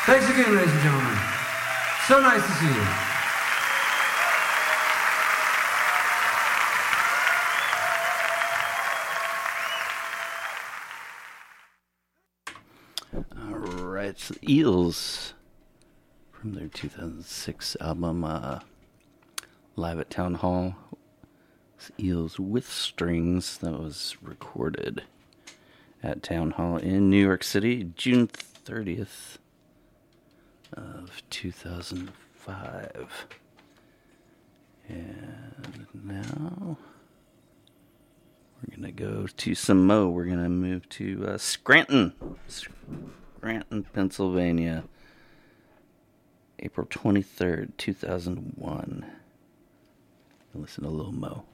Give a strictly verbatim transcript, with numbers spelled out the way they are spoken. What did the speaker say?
Thanks again, ladies and gentlemen. So nice to see you. All right, it's the Eels from their two thousand six album, uh, Live at Town Hall. It's Eels with Strings that was recorded at Town Hall in New York City, June thirtieth of two thousand five. And now we're going to go to some Mo. We're going to move to uh, Scranton. Scranton, Pennsylvania. April twenty-third, two thousand one. Listen to Lil Mo.